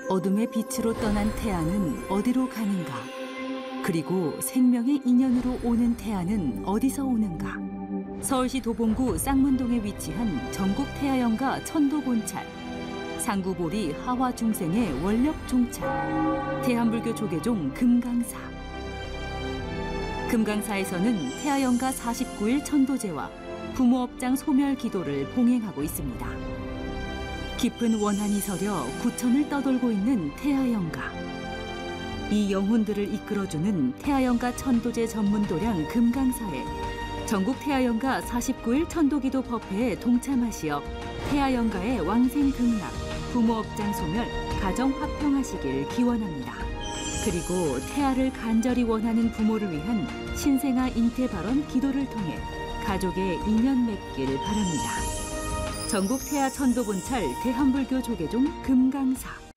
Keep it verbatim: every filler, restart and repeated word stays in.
어둠의 빛으로 떠난 태양은 어디로 가는가? 그리고 생명의 인연으로 오는 태양은 어디서 오는가? 서울시 도봉구 쌍문동에 위치한 전국 태아연가 천도본찰, 상구보리 하화중생의 원력 종찰, 대한불교 조계종 금강사. 금강사에서는 태아연가 사십구 일 천도제와 부모업장 소멸 기도를 봉행하고 있습니다. 깊은 원한이 서려 구천을 떠돌고 있는 태아연가. 이 영혼들을 이끌어주는 태아연가 천도제 전문 도량 금강사에 전국 태아연가 사십구 일 천도기도 법회에 동참하시어 태아연가의 왕생 극락, 부모업장 소멸, 가정 화평하시길 기원합니다. 그리고 태아를 간절히 원하는 부모를 위한 신생아 잉태 발원 기도를 통해 가족의 인연 맺길 바랍니다. 전국 태아 천도본찰 대한불교 조계종 금강사.